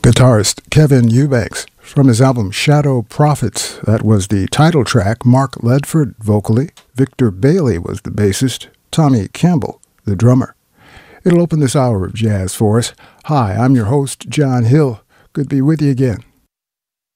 Guitarist Kevin Eubanks from his album Shadow Prophets. That was the title track. Mark Ledford vocally, Victor Bailey was the bassist, Tommy Campbell the drummer. It'll open this hour of jazz for us. Hi, I'm your host, John Hill. Good to be with you again.